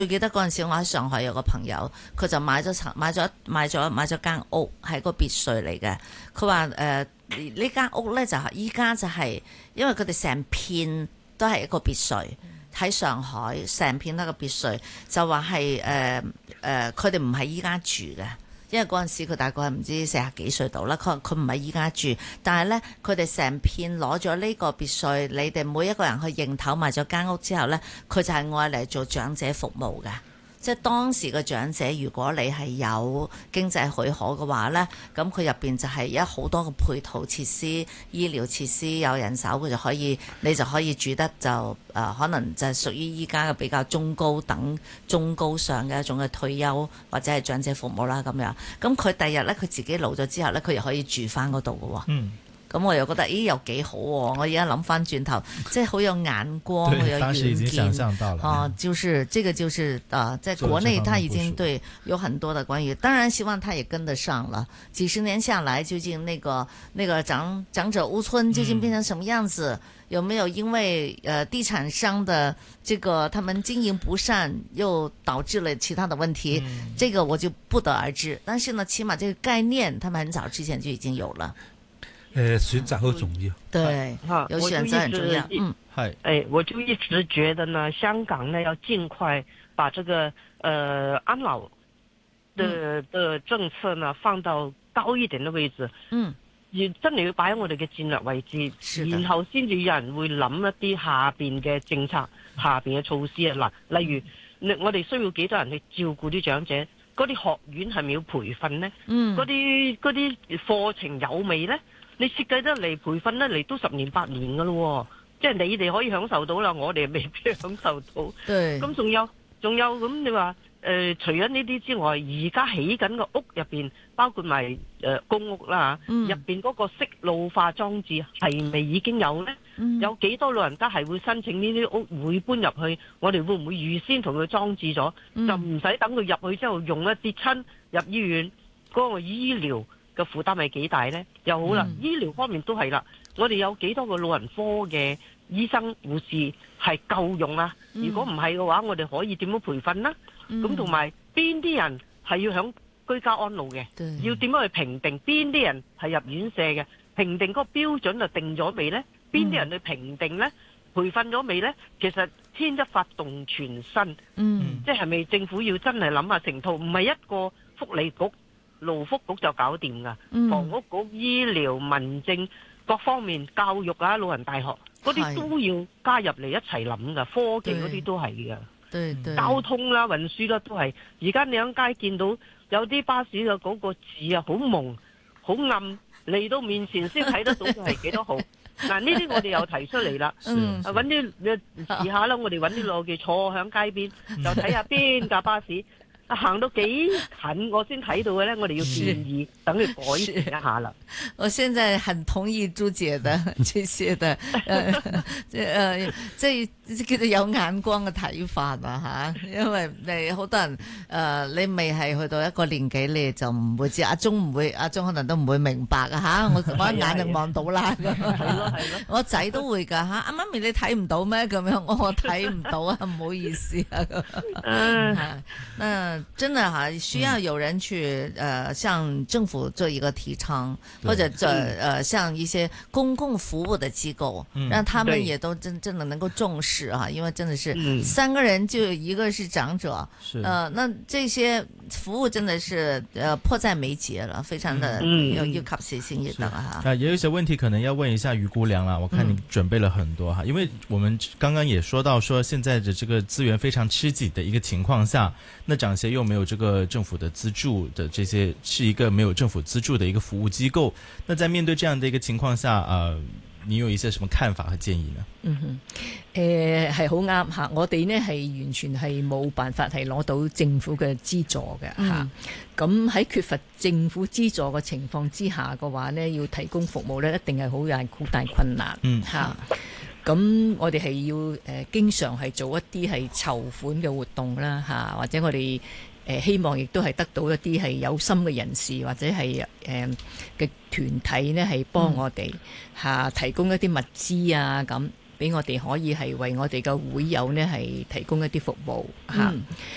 最記得嗰陣時，我喺上海有個朋友，佢就買咗間屋，係個別墅嚟嘅。佢話呢間屋呢，就係依家就係、是，因為佢哋成片都係一個別墅喺上海，成片都係個別墅，就話係佢哋唔係依家住嘅。因為嗰陣時佢大概係唔知40幾歲到啦，佢唔係依家住，但係呢，佢哋成片攞咗呢個別墅，你哋每一個人去認頭買咗間屋之後呢，佢就係愛嚟做長者服務嘅。即係當時嘅長者，如果你係有經濟許可嘅話呢，咁佢入邊就係有好多個配套設施、醫療設施，有人手佢就可以，你就可以住得就可能就係屬於依家嘅比較中高上嘅一種嘅退休或者係長者服務啦咁樣。咁佢第日呢，佢自己老咗之後呢，佢又可以住翻嗰度嘅喎。嗯。咁我又覺得，咦，又幾好喎！我而家諗翻轉頭，即係好有眼光，好有遠見。哦，就是這個就是在國內他已經對有很多的關於，當然希望他也跟得上了。幾十年下來，究竟那個長者屋村究竟變成什麼樣子？有沒有因為地產商的這個他們經營不善，又導致了其他的問題？這個我就不得而知。但是呢，起碼這個概念，他們很早之前就已經有了。 選擇好重要， 對，有選擇很重要。 我就一直覺得呢，香港呢要盡快把這個安老的政策呢放到高一點的位置。要真係要擺喺我哋嘅戰略位置，然後先至有人會諗一啲下邊嘅政策、下邊嘅措施啊。嗱，例如我哋需要幾多人去照顧啲長者？嗰啲學院係咪要培訓呢？嗰啲課程有未呢？你設計得嚟培訓得嚟都10年8年噶咯，即係你哋可以享受到啦，我哋未必享受到。咁仲有咁你話除咗呢啲之外，而家起緊個屋入邊，包括埋公屋啦，入邊嗰個適老化裝置係咪已經有呢？有幾多老人家係會申請呢啲屋會搬入去？我哋會唔會預先同佢裝置咗，就唔使等佢入去之後用一跌親入醫院嗰個醫療嘅負擔係幾大呢？又好啦，醫療方面都係啦。我哋有幾多個老人科嘅醫生護士係夠用啊？如果唔係嘅話，我哋可以點樣培訓呢？咁同埋邊啲人係要響居家安老嘅？要點樣去評定邊啲人係入院舍嘅？評定嗰個標準就定咗未呢？邊啲人去評定呢？培訓咗未呢？其實牽一發動全身，即係咪政府要真係諗下成套，唔係一個福利局、勞福局就搞掂噶，房屋局、醫療、民政各方面、教育啊、老人大學嗰啲都要加入嚟一齊諗噶，科技嗰啲都係噶，交通啦、運輸啦都係。而家你喺街見到有啲巴士嘅嗰個字啊，好蒙、好暗，嚟到面前先睇得到佢係幾多號。嗱，呢啲我哋又提出嚟啦，揾啲你試下啦，我哋揾啲老記坐喺街邊，就睇下邊架巴士。行到幾近我先睇到嘅呢，我哋要建議等佢改善一下啦。 我現在很同意朱姐的這些的，即係叫做有眼光嘅睇法啊吓，因為你好多人你未係去到一個年紀，你就唔會知。阿鐘可能都唔會明白啊吓，我一眼就望到啦。係咯，我仔都會噶吓，阿媽咪你睇唔到咩咁樣？我睇唔到啊，唔好意思啊。真的哈，需要有人去向政府做一個提倡，或者像一些公共服務的機構，讓他們也都真的能夠重視啊，因為真的是3個人就有一個是長者，那這些服務真的是迫在眉睫了，非常的要及時性也等啊。 也有一些問題可能要問一下余姑娘啦，我看你準備了很多哈，因為我們剛剛也說到說現在的這個資源非常吃緊的一個情況下，那長協又沒有這個政府的資助的，這些是一個沒有政府資助的一個服務機構，那在面對這樣的一個情況下，你有一些什麼看法和建議呢？ 係好啱吓，我哋呢係完全係冇辦法係攞到政府嘅資助嘅吓，咁喺缺乏政府資助嘅情況之下嘅話呢，要提供服務呢，一定係好大困難吓。咁我哋係要經常係做一啲係籌款嘅活動啦吓，或者我哋希望亦都係得到一啲係有心嘅人士或者係嘅團體呢係幫我哋提供一啲物資啊，咁俾我哋可以係為我哋嘅會友呢係提供一啲服務吓。